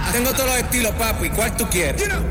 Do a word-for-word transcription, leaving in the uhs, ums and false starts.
Tengo todos los estilos, papi. ¿Cuál tú quieres?